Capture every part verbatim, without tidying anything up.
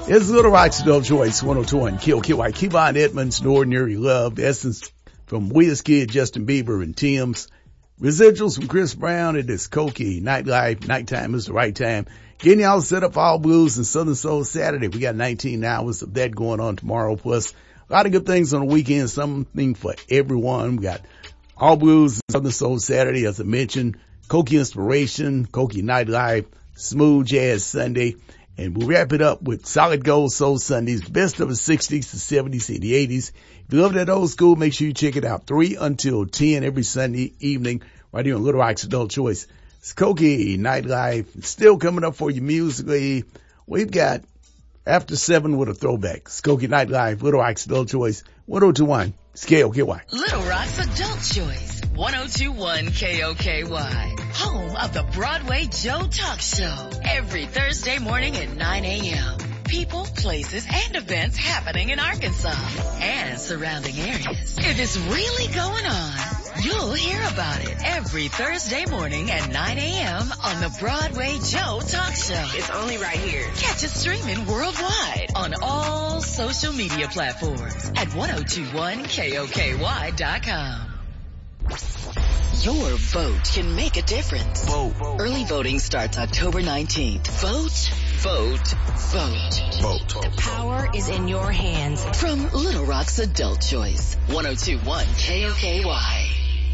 It's Little Rock's Adult Choice, one oh two one K O K Y. Kevon Edmonds, No Ordinary Love, the Essence from WizKid, Justin Bieber, and Tim's. Residuals from Chris Brown. It is Cokie. Nightlife. Nighttime is the right time. Getting y'all set up for All Blues and Southern Soul Saturday. We got nineteen hours of that going on tomorrow. Plus a lot of good things on the weekend. Something for everyone. We got All Blues and Southern Soul Saturday, as I mentioned. Cokie Inspiration, Cokie Nightlife, Smooth Jazz Sunday. And we'll wrap it up with Solid Gold Soul Sundays, best of the sixties, the seventies, and the eighties. If you love that old school, make sure you check it out. three until ten every Sunday evening right here on Little Rock's Adult Choice. It's Cokie Nightlife. Still coming up for you musically. We've got After seven with a throwback. It's Cokie Nightlife, Little Rock's Adult Choice, one oh two one K O K Y. Little Rock's Adult Choice, one oh two one K O K Y. Home of the Broadway Joe Talk Show. Every Thursday morning at nine a.m. People, places, and events happening in Arkansas and surrounding areas. If it's really going on, you'll hear about it every Thursday morning at nine a.m. on the Broadway Joe Talk Show. It's only right here. Catch us streaming worldwide on all social media platforms at ten twenty-one K O K Y dot com. Your vote can make a difference. Vote, vote. Early voting starts October nineteenth. Vote, vote, vote. Vote. The power is in your hands. From Little Rock's Adult Choice, one oh two one K O K Y.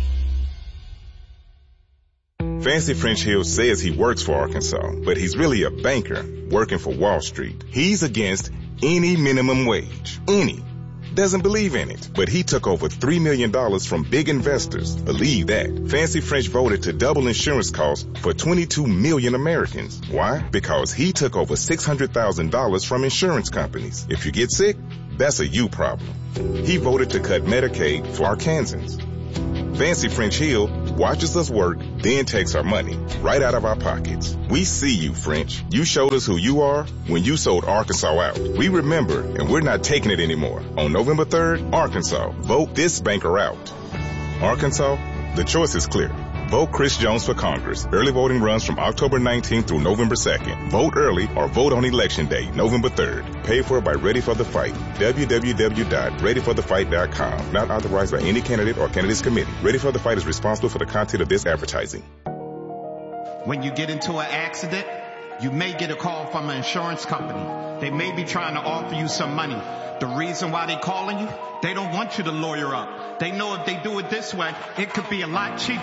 Fancy French Hill says he works for Arkansas, but he's really a banker working for Wall Street. He's against any minimum wage. Any. Doesn't believe in it, but he took over three million dollars from big investors. Believe that. Fancy French voted to double insurance costs for twenty-two million Americans. Why? Because he took over six hundred thousand dollars from insurance companies. If you get sick, that's a you problem. He voted to cut Medicaid for Arkansans. Fancy French Hill watches us work, then takes our money right out of our pockets. We see you, French. You showed us who you are when you sold Arkansas out. We remember, and we're not taking it anymore. On November third, Arkansas, vote this banker out. Arkansas, the choice is clear. Vote Chris Jones for Congress. Early voting runs from October nineteenth through November second. Vote early or vote on Election Day, November third. Paid for by Ready for the Fight. w w w dot ready for the fight dot com. Not authorized by any candidate or candidates committee. Ready for the Fight is responsible for the content of this advertising. When you get into an accident, you may get a call from an insurance company. They may be trying to offer you some money. The reason why they're calling you, they don't want you to lawyer up. They know if they do it this way, it could be a lot cheaper.